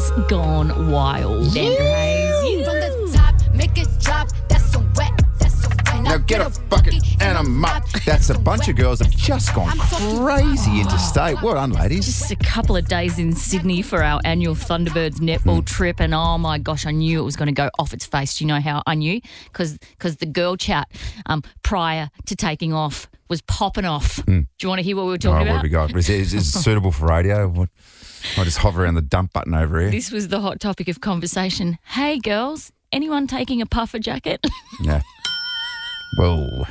Girls Gone Wild. Andrew Hayes. From the top, make it drop. That's so wet. Now get a bucket and a mop. That's a bunch of girls have just gone crazy interstate. Well done, ladies. Just a couple of days in Sydney for our annual Thunderbirds netball trip, and oh my gosh, I knew it was going to go off its face. Do you know how I knew? Because the girl chat prior to taking off was popping off. Do you want to hear what we were talking What about? have we got? Is it suitable for radio? I'll just hover around the dump button over here. This was the hot topic of conversation. Hey girls, anyone taking a puffer jacket? Yeah. Whoa.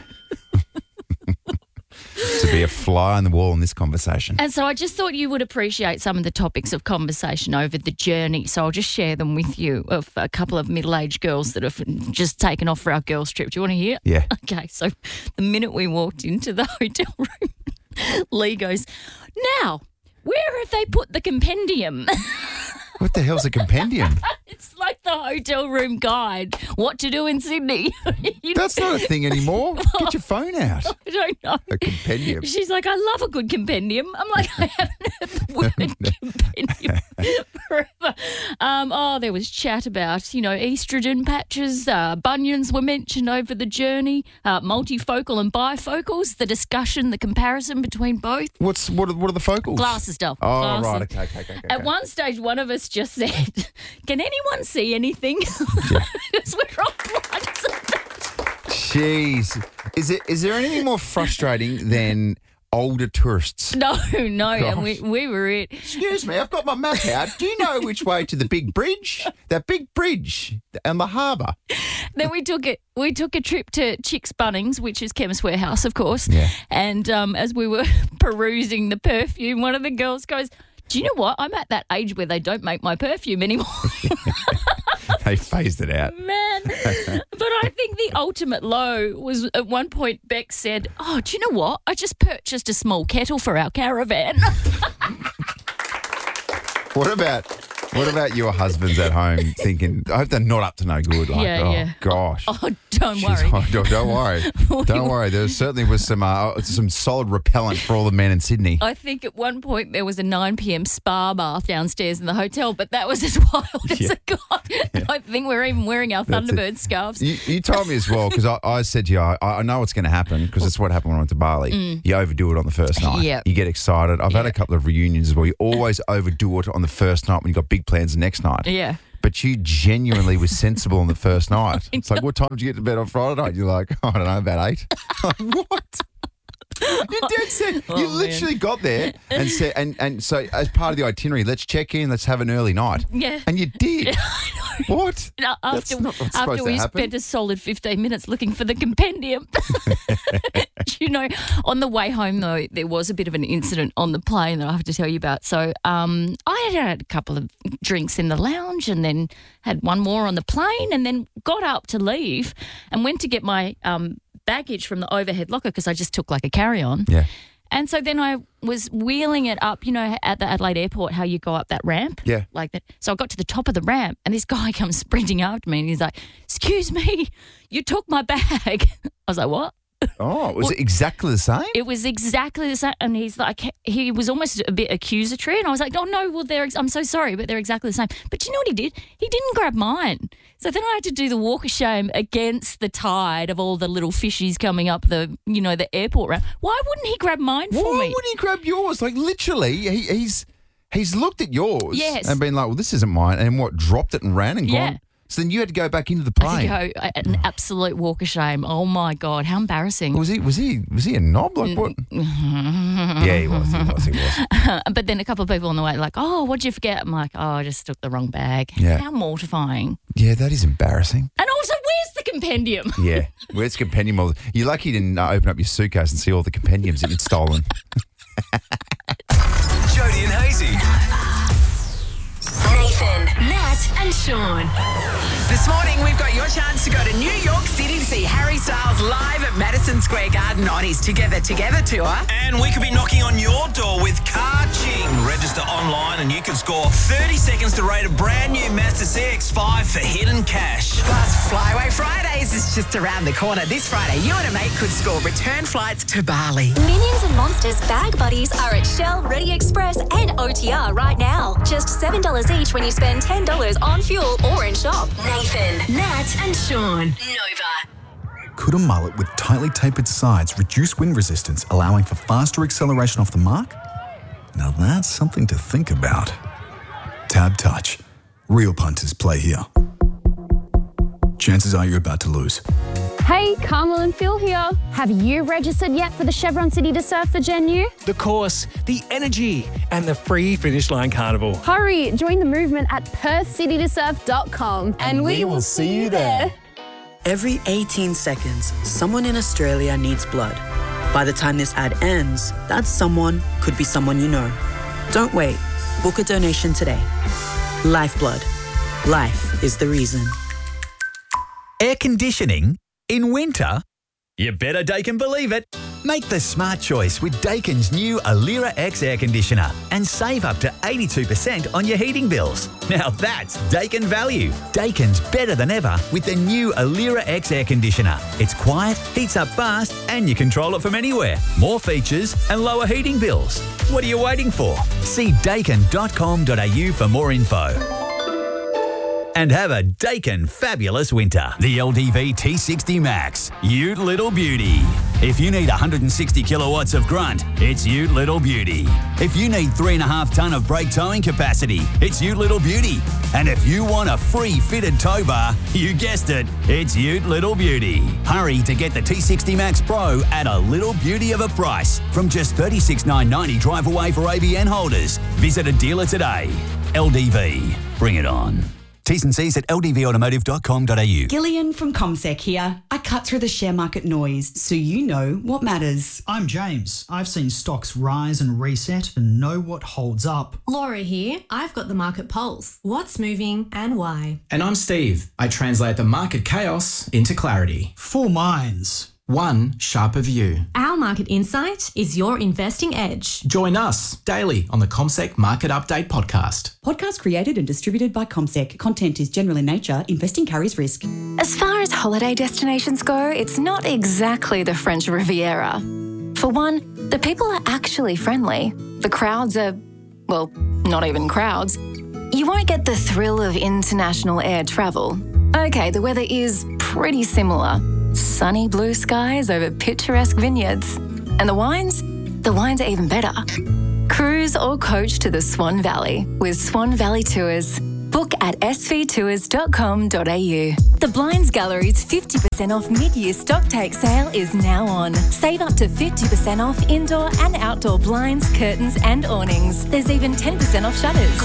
To be a fly on the wall in this conversation. And so I just thought you would appreciate some of the topics of conversation over the journey. So I'll just share them with you of a couple of middle-aged girls that have just taken off for our girls' trip. Do you want to hear? Yeah. Okay, so the minute we walked into the hotel room, Lee goes, now, where have they put the compendium? What the hell's a compendium? It's like the hotel room guide, what to do in Sydney. That's not a thing anymore. Get your phone out. I don't know. A compendium. She's like, I love a good compendium. I'm like, I haven't heard the word compendium forever. There was chat about, estrogen patches. Bunions were mentioned over the journey. Multifocal and bifocals. The discussion, the comparison between both. What are the focals? Glasses, Doll. Oh, Glasses. right. Okay. At one stage, one of us just said, can anyone see anything? Because we're all blindsided. Jeez. Is there anything more frustrating than older tourists? No. And Gosh. we were it. Excuse me, I've got my map out. Do you know which way to the big bridge? That big bridge and the harbour. Then we took a trip to Chick's Bunnings, which is Chemist Warehouse, of course. Yeah. And as we were perusing the perfume, one of the girls goes, do you know what? I'm at that age where they don't make my perfume anymore. They phased it out. Man. But I think the ultimate low was at one point Beck said, oh, do you know what? I just purchased a small kettle for our caravan. What about your husbands at home thinking, I hope they're not up to no good? Like, Yeah. Gosh. Oh, don't Jeez, worry. don't worry. Don't worry. There certainly was some solid repellent for all the men in Sydney. I think at one point there was a 9 p.m. spa bath downstairs in the hotel, but that was as wild as it got. And I think we're even wearing our That's it. Thunderbird scarves. You told me as well, because I said to you, I know what's going to happen, because it's what happened when I went to Bali. You overdo it on the first night. Yep. You get excited. I've had a couple of reunions as well. You always overdo it on the first night when you've got big plans the next night. Yeah. But you genuinely were sensible on the first night. It's like, what time did you get to bed on Friday night? You're like, I don't know, about 8. Like, what? You dead set. You literally got there and said, and so as part of the itinerary, let's check in, let's have an early night. Yeah. And you did. What? No, That's not what's supposed after to we happen. spent a solid 15 minutes looking for the compendium. On the way home, though, there was a bit of an incident on the plane that I have to tell you about. So I had a couple of drinks in the lounge and then had one more on the plane and then got up to leave and went to get my baggage from the overhead locker because I just took like a carry-on. Yeah. And so then I was wheeling it up, at the Adelaide airport, how you go up that ramp. Yeah. Like that. So I got to the top of the ramp and this guy comes sprinting after me and he's like, excuse me, you took my bag. I was like, what? Oh, was it exactly the same? It was exactly the same. And he's like, he was almost a bit accusatory. And I was like, oh, no, well, I'm so sorry, but they're exactly the same. But you know what he did? He didn't grab mine. So then I had to do the walk of shame against the tide of all the little fishies coming up the airport ramp. Why wouldn't he grab mine for Why me? would he grab yours? Like, literally, he's looked at yours Yes. and been like, well, this isn't mine. And what, dropped it and ran and Yeah. gone? So then you had to go back into the I plane. had to go an absolute walk of shame. Oh, my God. How embarrassing. Was he a knob? Like what? Yeah, he was. But then a couple of people on the way like, oh, what'd you forget? I'm like, oh, I just took the wrong bag. Yeah. How mortifying. Yeah, that is embarrassing. And also, where's the compendium? Yeah. Where's compendium? You're lucky you didn't open up your suitcase and see all the compendiums that you'd stolen. Jody and Hazy. Nathan, Nat, Nat and Sean. This morning, we've got your chance to go to New York City to see Harry Styles live at Madison Square Garden on his Together Together tour. And we could be knocking on your door with Car Ching. Register online and you can score 30 seconds to rate a brand new Mazda CX-5 for hidden cash. Plus, Flyaway Fridays is just around the corner. This Friday, you and a mate could score return flights to Bali. Minions and Monsters bag buddies are at Shell, Ready Express and OTR right now. Just $7 each when you spend $10 on fuel or in shop. Nathan, Nat and Sean. Nova. Could a mullet with tightly tapered sides reduce wind resistance, allowing for faster acceleration off the mark? Now that's something to think about. Tab Touch. Real punters play here. Chances are you're about to lose. Hey, Carmel and Phil here. Have you registered yet for the Chevron City to Surf for Gen U? The course, the energy, and the free Finish Line Carnival. Hurry, join the movement at perthcitytosurf.com and we will see you there. Every 18 seconds, someone in Australia needs blood. By the time this ad ends, that someone could be someone you know. Don't wait. Book a donation today. Lifeblood. Life is the reason. Air conditioning in winter? You better Daikin believe it. Make the smart choice with Daikin's new Alira X air conditioner and save up to 82% on your heating bills. Now that's Daikin value. Daikin's better than ever with the new Alira X air conditioner. It's quiet, heats up fast, and you control it from anywhere. More features and lower heating bills. What are you waiting for? See daikin.com.au for more info. And have a Daikin fabulous winter. The LDV T60 Max, Ute Little Beauty. If you need 160 kilowatts of grunt, it's Ute Little Beauty. If you need 3.5 tonne of brake towing capacity, it's Ute Little Beauty. And if you want a free fitted tow bar, you guessed it, it's Ute Little Beauty. Hurry to get the T60 Max Pro at a little beauty of a price from just $36,990 drive away for ABN holders. Visit a dealer today. LDV, bring it on. T's and C's at ldvautomotive.com.au. Gillian from CommSec here. I cut through the share market noise so you know what matters. I'm James. I've seen stocks rise and reset and know what holds up. Laura here. I've got the market pulse. What's moving and why? And I'm Steve. I translate the market chaos into clarity. 4 minds. One sharper view. Our market insight is your investing edge. Join us daily on the CommSec Market Update podcast. Podcast created and distributed by CommSec. Content is general in nature. Investing carries risk. As far as holiday destinations go, it's not exactly the French Riviera. For one, the people are actually friendly. The crowds are, well, not even crowds. You won't get the thrill of international air travel. Okay, the weather is pretty similar. Sunny blue skies over picturesque vineyards. And the wines? The wines are even better. Cruise or coach to the Swan Valley with Swan Valley Tours. Book at svtours.com.au. The Blinds Gallery's 50% off mid-year stock take sale is now on. Save up to 50% off indoor and outdoor blinds, curtains and awnings. There's even 10% off shutters.